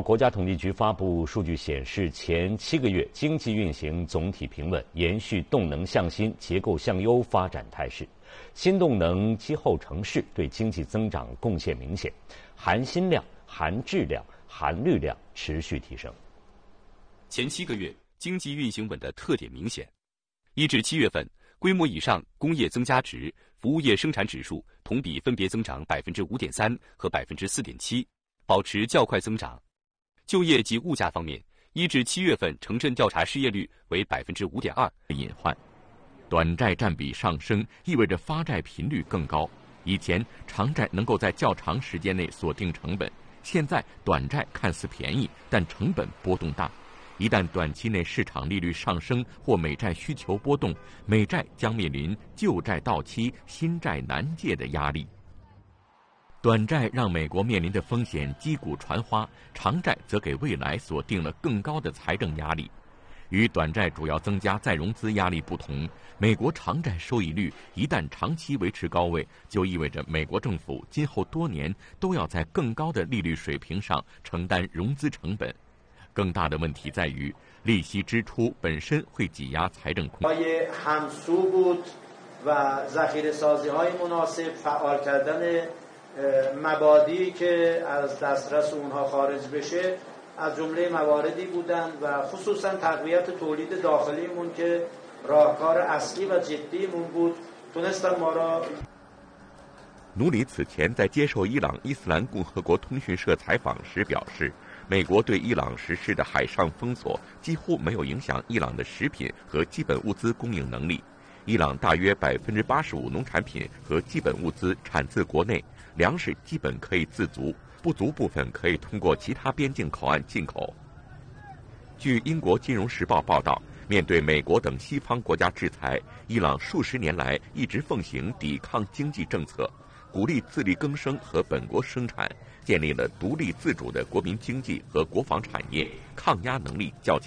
国家统计局发布数据显示，前7个月经济运行总体平稳，延续动能向新、结构向优发展态势。新动能机后城市对经济增长贡献明显，含新量、含质量、含绿量持续提升。 前7个月经济运行稳的特点明显。1至7月份，规模以上工业增加值、服务业生产指数同比分别增长 5.3% 和 4.7%， 保持较快增长。就业及物价方面，1至7月份城镇调查失业率为 5.2%。 隐患，短债占比上升意味着发债频率更高。以前长债能够在较长时间内锁定成本，现在短债看似便宜，但成本波动大。一旦短期内市场利率上升或美债需求波动，美债将面临旧债到期、新债难借的压力。短债让美国面临的风险击鼓传花，长债则给未来锁定了更高的财政压力。与短债主要增加再融资压力不同，美国长债收益率一旦长期维持高位，就意味着美国政府今后多年都要在更高的利率水平上承担融资成本。更大的问题在于，利息支出本身会挤压财政空间。 مبادی که از دسترس اونها خارج بشه از جمله مواردی بودند و خصوصا تقویت تولید داخلیمون که راهکار اصلی و جدیمون بود تونستن ما را。 努里此前在接受伊朗伊斯兰共和国通讯社采访时表示，美国对伊朗实施的海上封锁几乎没有影响伊朗的食品和基本物资供应能力。伊朗大约85%农产品和基本物资产自国内，粮食基本可以自足，不足部分可以通过其他边境口岸进口。据英国《金融时报》报道，面对美国等西方国家制裁，伊朗数十年来一直奉行抵抗经济政策，鼓励自力更生和本国生产，建立了独立自主的国民经济和国防产业，抗压能力较强。